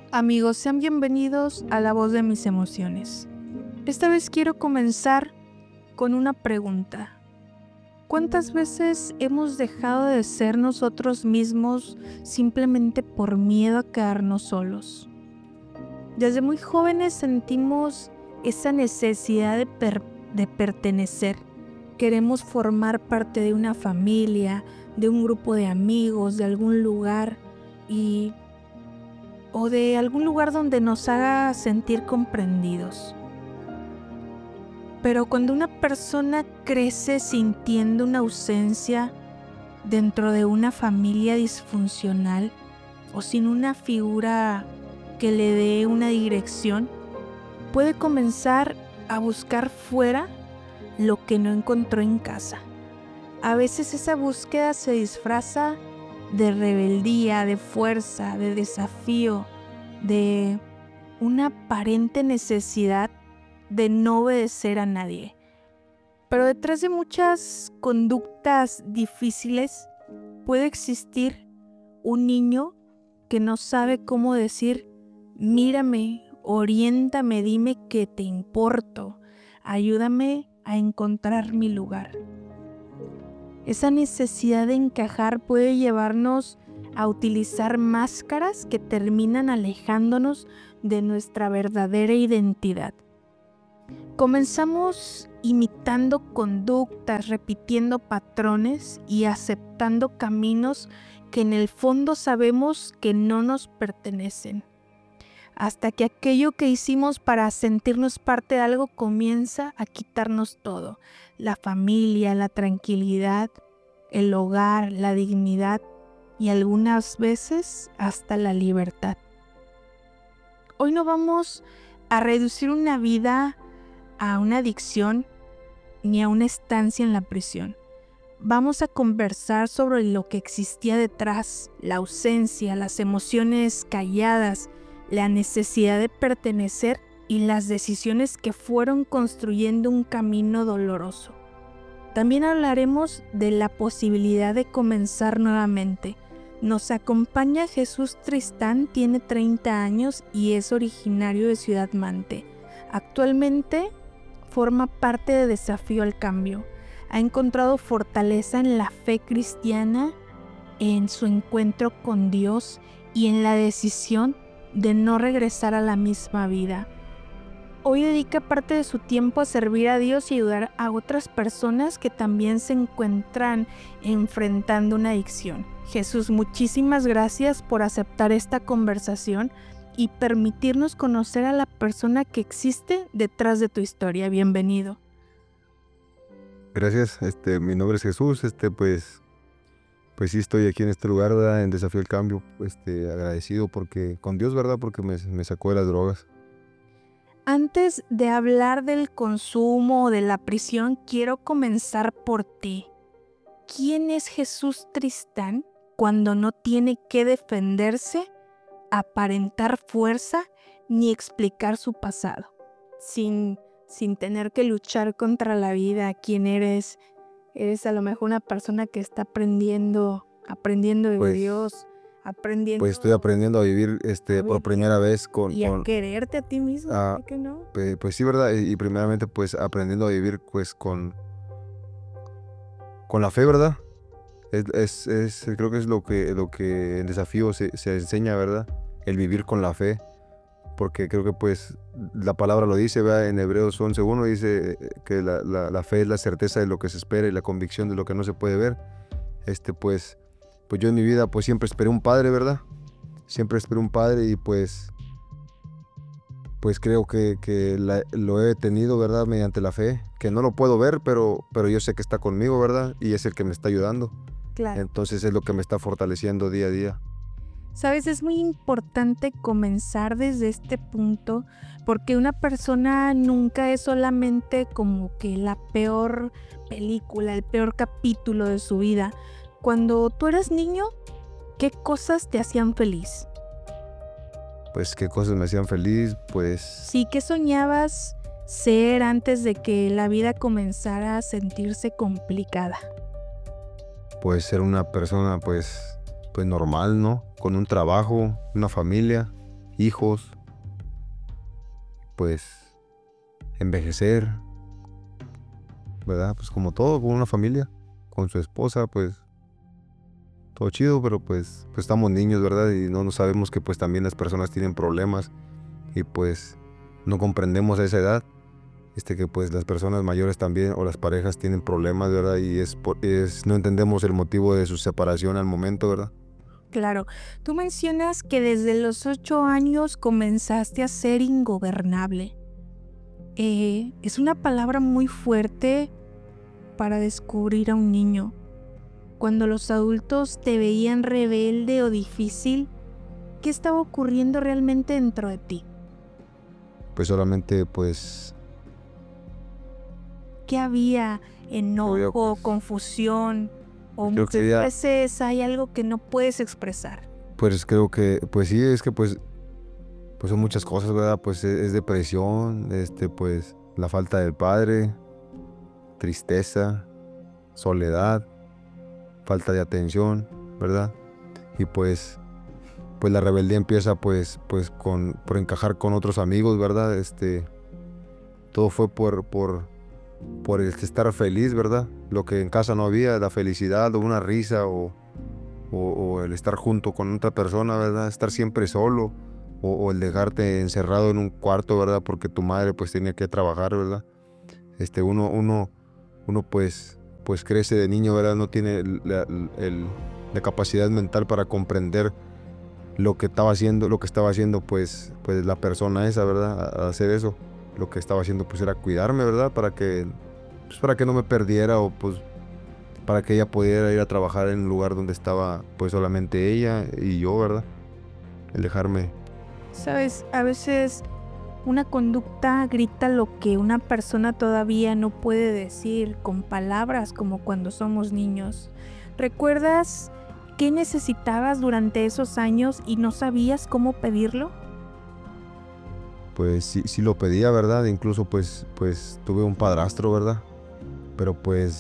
Amigos, sean bienvenidos a La Voz de Mis Emociones. Esta vez quiero comenzar con una pregunta. ¿Cuántas veces hemos dejado de ser nosotros mismos simplemente por miedo a quedarnos solos? Desde muy jóvenes sentimos esa necesidad de pertenecer. Queremos formar parte de una familia, de un grupo de amigos, de algún lugar o de algún lugar donde nos haga sentir comprendidos. Pero cuando una persona crece sintiendo una ausencia dentro de una familia disfuncional o sin una figura que le dé una dirección, puede comenzar a buscar fuera lo que no encontró en casa. A veces esa búsqueda se disfraza de rebeldía, de fuerza, de desafío, de una aparente necesidad de no obedecer a nadie. Pero detrás de muchas conductas difíciles puede existir un niño que no sabe cómo decir: mírame, oriéntame, dime que te importo, ayúdame a encontrar mi lugar. Esa necesidad de encajar puede llevarnos a utilizar máscaras que terminan alejándonos de nuestra verdadera identidad. Comenzamos imitando conductas, repitiendo patrones y aceptando caminos que en el fondo sabemos que no nos pertenecen. Hasta que aquello que hicimos para sentirnos parte de algo comienza a quitarnos todo: la familia, la tranquilidad, el hogar, la dignidad y algunas veces hasta la libertad. Hoy no vamos a reducir una vida a una adicción ni a una estancia en la prisión. Vamos a conversar sobre lo que existía detrás: la ausencia, las emociones calladas, la necesidad de pertenecer y las decisiones que fueron construyendo un camino doloroso. También hablaremos de la posibilidad de comenzar nuevamente. Nos acompaña Jesús Tristán, tiene 30 años y es originario de Ciudad Mante. Actualmente forma parte de Desafío al Cambio. Ha encontrado fortaleza en la fe cristiana, en su encuentro con Dios y en la decisión de no regresar a la misma vida. Hoy dedica parte de su tiempo a servir a Dios y ayudar a otras personas que también se encuentran enfrentando una adicción. Jesús, muchísimas gracias por aceptar esta conversación y permitirnos conocer a la persona que existe detrás de tu historia. Bienvenido. Gracias, mi nombre es Jesús, pues sí estoy aquí en este lugar, ¿verdad? En Desafío al Cambio, agradecido con Dios, ¿verdad? Porque me sacó de las drogas. Antes de hablar del consumo o de la prisión, quiero comenzar por ti. ¿Quién es Jesús Tristán cuando no tiene que defenderse, aparentar fuerza ni explicar su pasado? Sin tener que luchar contra la vida. ¿Quién eres? Eres a lo mejor una persona que está aprendiendo de Dios, aprendiendo. Pues estoy aprendiendo a vivir por primera vez y a quererte a ti mismo, ¿por qué no? Pues sí, ¿verdad? Y primeramente pues aprendiendo a vivir pues con la fe, ¿verdad? Creo que es lo que en Desafío se enseña, ¿verdad? El vivir con la fe. Porque creo que pues la palabra lo dice, ¿verdad? En Hebreos 11:1 dice que la fe es la certeza de lo que se espera y la convicción de lo que no se puede ver. Pues yo en mi vida pues siempre esperé un padre, ¿verdad? Siempre esperé un padre y pues creo que lo he tenido, ¿verdad? Mediante la fe, que no lo puedo ver, pero yo sé que está conmigo, ¿verdad? Y es el que me está ayudando. Claro. Entonces es lo que me está fortaleciendo día a día. Sabes, es muy importante comenzar desde este punto, porque una persona nunca es solamente como que la peor película, el peor capítulo de su vida. Cuando tú eras niño, ¿qué cosas te hacían feliz? Pues qué cosas me hacían feliz, pues... Sí, ¿qué soñabas ser antes de que la vida comenzara a sentirse complicada? Pues ser una persona pues normal, ¿no? Con un trabajo, una familia hijos, pues envejecer, ¿verdad? Pues como todo, con una familia, con su esposa, pues todo chido, pero pues estamos niños, ¿verdad? Y no sabemos que pues también las personas tienen problemas y pues no comprendemos a esa edad, que pues las personas mayores también o las parejas tienen problemas, ¿verdad? Y no entendemos el motivo de su separación al momento, ¿verdad? Claro, tú mencionas que desde los 8 años comenzaste a ser ingobernable. Es una palabra muy fuerte para descubrir a un niño. Cuando los adultos te veían rebelde o difícil, ¿qué estaba ocurriendo realmente dentro de ti? Pues solamente pues ¿Qué había? Obvio, ¿Enojo, confusión? ¿O creo que muchas había, veces hay algo que no puedes expresar? pues creo que, pues sí, es que pues son muchas cosas, ¿verdad? Pues es depresión, pues la falta del padre, tristeza, soledad, falta de atención, ¿verdad? Y pues la rebeldía empieza por encajar con otros amigos, ¿verdad? Todo fue por el estar feliz, ¿verdad? Lo que en casa no había, la felicidad o una risa o el estar junto con otra persona, ¿verdad? Estar siempre solo o el dejarte encerrado en un cuarto, ¿verdad? Porque tu madre pues tenía que trabajar, ¿verdad? Uno pues crece de niño, ¿verdad? No tiene la capacidad mental para comprender lo que estaba haciendo pues la persona esa, ¿verdad? Al hacer eso, lo que estaba haciendo pues era cuidarme, ¿verdad? Para que no me perdiera o pues para que ella pudiera ir a trabajar en un lugar donde estaba pues solamente ella y yo, ¿verdad? El dejarme. Sabes, a veces una conducta grita lo que una persona todavía no puede decir con palabras como cuando somos niños. ¿Recuerdas qué necesitabas durante esos años y no sabías cómo pedirlo? Pues sí lo pedía, ¿verdad? Incluso pues tuve un padrastro, ¿verdad? Pero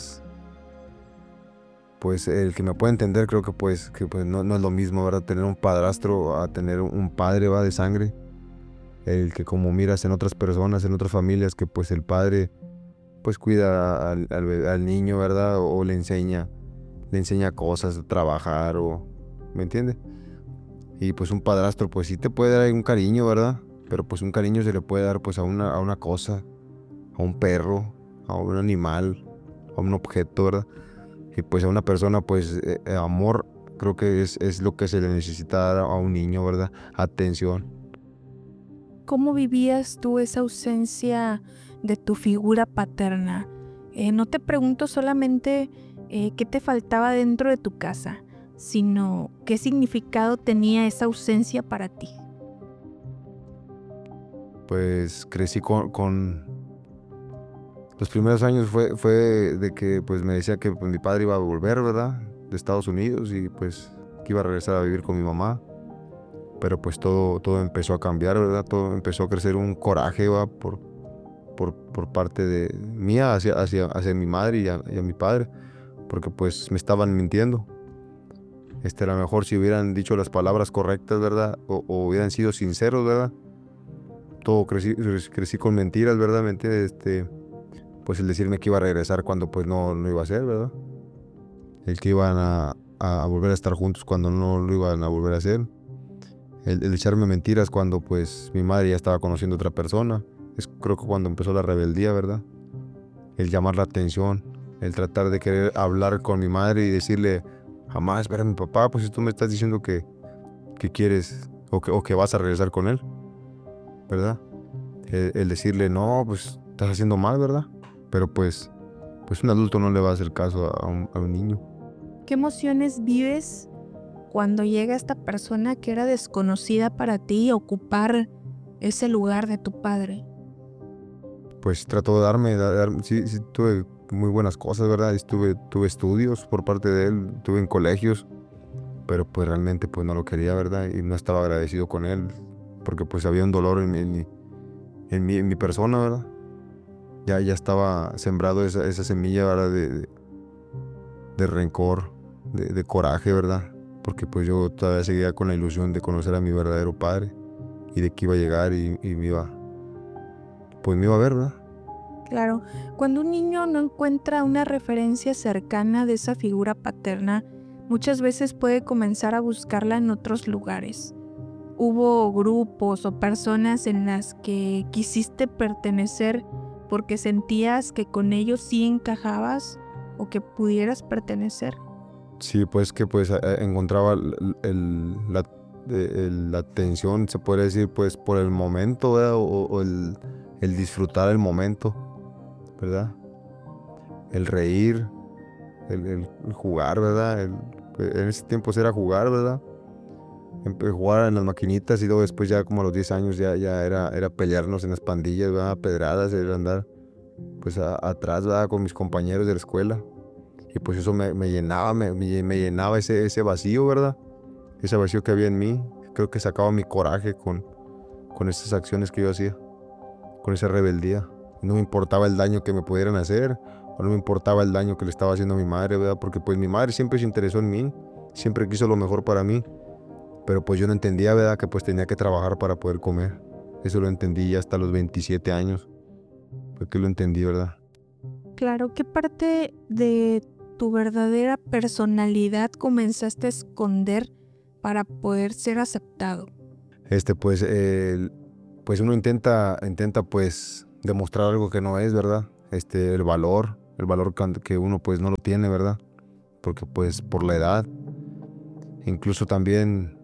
pues el que me puede entender creo que pues no es lo mismo, ¿verdad? Tener un padrastro a tener un padre, ¿va? De sangre. El que como miras en otras personas, en otras familias, que pues el padre pues cuida al niño, ¿verdad? O le enseña cosas, a trabajar ¿me entiende? Y pues un padrastro pues sí te puede dar un cariño, ¿verdad? Pero pues un cariño se le puede dar pues a una cosa, a un perro, a un animal, a un objeto, ¿verdad? Y pues a una persona pues amor creo que es lo que se le necesita dar a un niño, ¿verdad? Atención. ¿Cómo vivías tú esa ausencia de tu figura paterna? No te pregunto solamente qué te faltaba dentro de tu casa, sino qué significado tenía esa ausencia para ti. Pues crecí con los primeros años fue de que pues me decía que pues, mi padre iba a volver, ¿verdad? De Estados Unidos y pues que iba a regresar a vivir con mi mamá. Pero pues todo empezó a cambiar, ¿verdad? Todo empezó a crecer un coraje, ¿va? Por parte de mía hacia mi madre y a mi padre. Porque pues me estaban mintiendo. A lo mejor si hubieran dicho las palabras correctas, ¿verdad? O hubieran sido sinceros, ¿verdad? Crecí con mentiras, ¿verdad? ¿Me entiendes? Pues el decirme que iba a regresar cuando pues no iba a ser, ¿verdad? El que iban a volver a estar juntos cuando no lo iban a volver a hacer. El echarme mentiras cuando pues mi madre ya estaba conociendo a otra persona. Creo que cuando empezó la rebeldía, ¿verdad? El llamar la atención, el tratar de querer hablar con mi madre y decirle, jamás ver a mi papá, pues si tú me estás diciendo que quieres o que vas a regresar con él, ¿verdad? El decirle, no, pues estás haciendo mal, ¿verdad? Pero pues un adulto no le va a hacer caso a un niño. ¿Qué emociones vives cuando llega esta persona que era desconocida para ti a ocupar ese lugar de tu padre? Pues trató de sí tuve muy buenas cosas, ¿verdad? Tuve estudios por parte de él, tuve en colegios, pero pues realmente pues no lo quería, ¿verdad? Y no estaba agradecido con él, porque pues había un dolor en mi persona, ¿verdad? Ya estaba sembrado esa semilla, ¿verdad? De rencor, de coraje, ¿verdad? Porque pues yo todavía seguía con la ilusión de conocer a mi verdadero padre, y de que iba a llegar y pues me iba a ver, ¿verdad? Claro, cuando un niño no encuentra una referencia cercana de esa figura paterna, muchas veces puede comenzar a buscarla en otros lugares. ¿Hubo grupos o personas en las que quisiste pertenecer porque sentías que con ellos sí encajabas o que pudieras pertenecer? Sí, pues que pues encontraba la atención, se puede decir, pues por el momento, ¿verdad? O el disfrutar el momento, ¿verdad? El reír, el jugar, ¿verdad? En ese tiempo era jugar, ¿verdad? Jugar en las maquinitas y luego después ya como a los 10 años ya era pelearnos en las pandillas, ¿verdad? Pedradas, era andar pues atrás, ¿verdad? Con mis compañeros de la escuela. Y pues eso me llenaba, me llenaba ese vacío, ¿verdad? Ese vacío que había en mí. Creo que sacaba mi coraje con esas acciones que yo hacía, con esa rebeldía. No me importaba el daño que me pudieran hacer, o no me importaba el daño que le estaba haciendo a mi madre, ¿verdad? Porque pues mi madre siempre se interesó en mí, siempre quiso lo mejor para mí, pero pues yo no entendía, ¿verdad? Que pues tenía que trabajar para poder comer. Eso lo entendí ya hasta los 27 años. Fue que lo entendí, ¿verdad? Claro, ¿qué parte de tu verdadera personalidad comenzaste a esconder para poder ser aceptado? Pues, pues uno intenta pues demostrar algo que no es, ¿verdad? El valor que uno pues no lo tiene, ¿verdad? Porque pues por la edad, incluso también